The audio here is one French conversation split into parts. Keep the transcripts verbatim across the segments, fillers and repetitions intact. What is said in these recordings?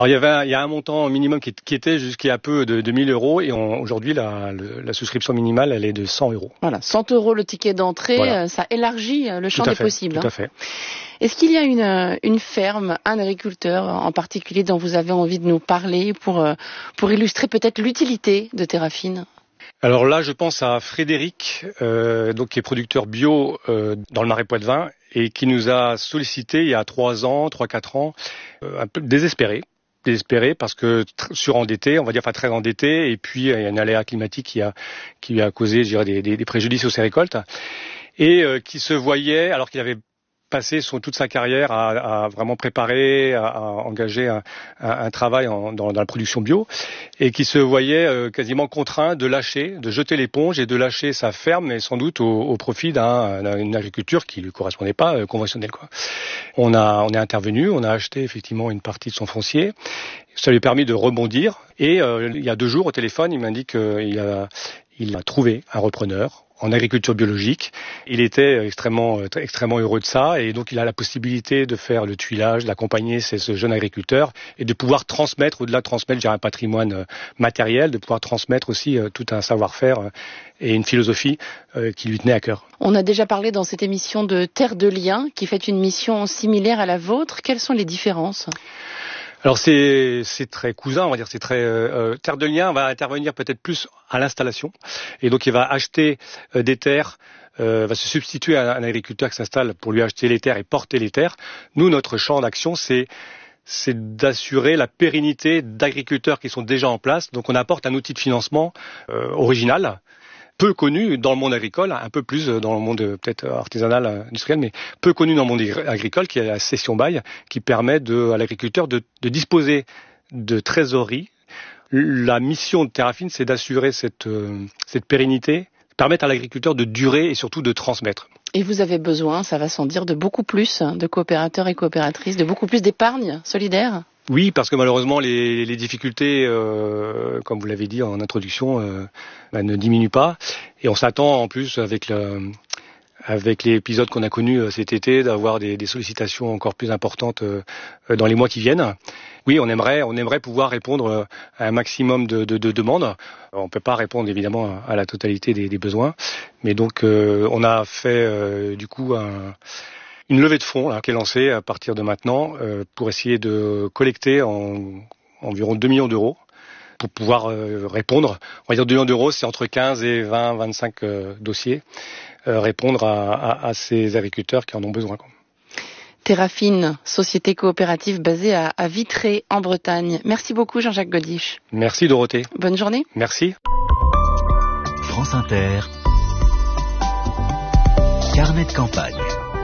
Alors, il y avait un, il y a un montant minimum qui, qui était jusqu'à peu de, de mille euros et on, aujourd'hui la, le, la souscription minimale elle est de cent euros. Voilà, cent euros le ticket d'entrée, voilà. Ça élargit le champ des fait, possibles. Tout hein. à fait. Est-ce qu'il y a une, une ferme, un agriculteur en particulier dont vous avez envie de nous parler pour, pour illustrer peut-être l'utilité de Terrafine ? Alors là, je pense à Frédéric, euh, donc qui est producteur bio euh, dans le Marais Poitevin et qui nous a sollicité il y a trois ans, trois quatre ans, euh, un peu désespéré. désespéré parce que tr- surendetté, on va dire, enfin très endetté, et puis il y a un aléa climatique qui a qui lui a causé, je dirais, des, des, des préjudices sur ses récoltes, et euh, qui se voyait, alors qu'il avait passé son, toute sa carrière à, à vraiment préparer, à, à engager un, un, un travail en, dans, dans la production bio, et qui se voyait euh, quasiment contraint de lâcher, de jeter l'éponge et de lâcher sa ferme, mais sans doute au, au profit d'un, d'une agriculture qui lui correspondait pas, euh, conventionnelle, quoi. On a, on est intervenu, on a acheté effectivement une partie de son foncier. Ça lui a permis de rebondir. Et euh, il y a deux jours au téléphone, il m'indique qu'il a, il a trouvé un repreneur en agriculture biologique. Il était extrêmement, extrêmement heureux de ça, et donc il a la possibilité de faire le tuilage, d'accompagner ces, ce jeune agriculteur et de pouvoir transmettre, au-delà de transmettre, j'ai un patrimoine matériel, de pouvoir transmettre aussi euh, tout un savoir-faire euh, et une philosophie euh, qui lui tenait à cœur. On a déjà parlé dans cette émission de Terre de Liens, qui fait une mission similaire à la vôtre. Quelles sont les différences ? Alors c'est c'est très cousin, on va dire, c'est très euh, Terre de Liens va intervenir peut-être plus à l'installation, et donc il va acheter euh, des terres, euh, va se substituer à un agriculteur qui s'installe pour lui acheter les terres et porter les terres. Nous, notre champ d'action, c'est c'est d'assurer la pérennité d'agriculteurs qui sont déjà en place. Donc on apporte un outil de financement euh, original, peu connu dans le monde agricole, un peu plus dans le monde euh, peut-être artisanal, industriel, mais peu connu dans le monde agricole, qui est la cession bail, qui permet de, à l'agriculteur de, de disposer de trésorerie. La mission de Terrafine, c'est d'assurer cette, euh, cette pérennité, permettre à l'agriculteur de durer et surtout de transmettre. Et vous avez besoin, ça va sans dire, de beaucoup plus de coopérateurs et coopératrices, de beaucoup plus d'épargne solidaire ? Oui, parce que malheureusement, les, les difficultés, euh, comme vous l'avez dit en introduction, euh, bah, ne diminuent pas. Et on s'attend en plus, avec, le, avec l'épisode qu'on a connu cet été, d'avoir des, des sollicitations encore plus importantes euh, dans les mois qui viennent. Oui, on aimerait, on aimerait pouvoir répondre à un maximum de, de, de demandes. On ne peut pas répondre évidemment à la totalité des, des besoins, mais donc euh, on a fait euh, du coup un... une levée de fonds là, qui est lancée à partir de maintenant euh, pour essayer de collecter en, environ deux millions d'euros pour pouvoir euh, répondre. On va dire deux millions d'euros, c'est entre quinze et vingt, vingt-cinq euh, dossiers, euh, répondre à, à, à ces agriculteurs qui en ont besoin, quoi. Terrafine, société coopérative basée à, à Vitré en Bretagne. Merci beaucoup Jean-Jacques Godiche. Merci Dorothée. Bonne journée. Merci. France Inter. Carnet de campagne.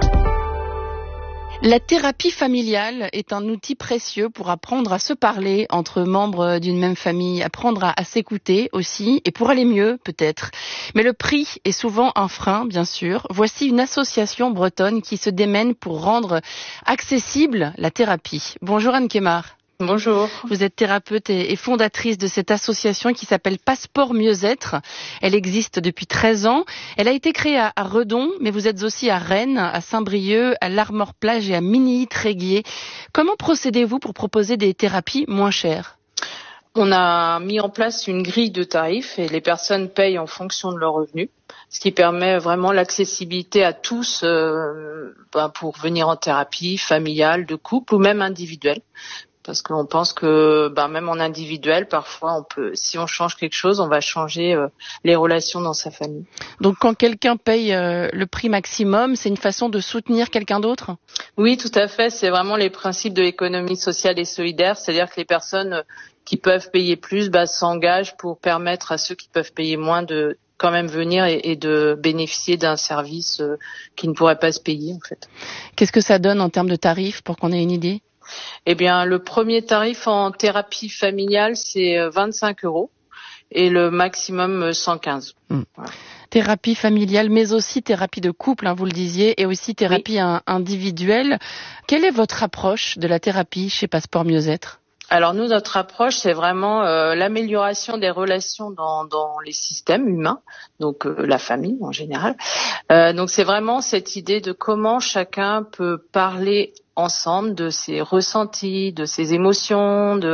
La thérapie familiale est un outil précieux pour apprendre à se parler entre membres d'une même famille, apprendre à, à s'écouter aussi, et pour aller mieux peut-être. Mais le prix est souvent un frein, bien sûr. Voici une association bretonne qui se démène pour rendre accessible la thérapie. Bonjour Anne Kemar. Bonjour. Vous êtes thérapeute et fondatrice de cette association qui s'appelle Passeport Mieux-être. Elle existe depuis treize ans. Elle a été créée à Redon, mais vous êtes aussi à Rennes, à Saint-Brieuc, à l'Armor-Plage et à Migny-Tréguier. Comment procédez-vous pour proposer des thérapies moins chères ? On a mis en place une grille de tarifs et les personnes payent en fonction de leurs revenus, ce qui permet vraiment l'accessibilité à tous euh, ben pour venir en thérapie familiale, de couple ou même individuelle. Parce qu'on pense que ben, même en individuel, parfois, on peut, si on change quelque chose, on va changer euh, les relations dans sa famille. Donc quand quelqu'un paye euh, le prix maximum, c'est une façon de soutenir quelqu'un d'autre ? Oui, tout à fait. C'est vraiment les principes de l'économie sociale et solidaire. C'est-à-dire que les personnes qui peuvent payer plus bah, s'engagent pour permettre à ceux qui peuvent payer moins de quand même venir et, et de bénéficier d'un service euh, qui ne pourrait pas se payer en fait. Qu'est-ce que ça donne en termes de tarifs pour qu'on ait une idée ? Eh bien, le premier tarif en thérapie familiale, c'est vingt-cinq euros et le maximum cent quinze. Mmh. Voilà. Thérapie familiale, mais aussi thérapie de couple, hein, vous le disiez, et aussi thérapie oui. individuelle. Quelle est votre approche de la thérapie chez Passeport Mieux-être ? Alors nous, notre approche, c'est vraiment euh, l'amélioration des relations dans, dans les systèmes humains, donc euh, la famille en général. Euh, donc c'est vraiment cette idée de comment chacun peut parler ensemble de ses ressentis, de ses émotions, de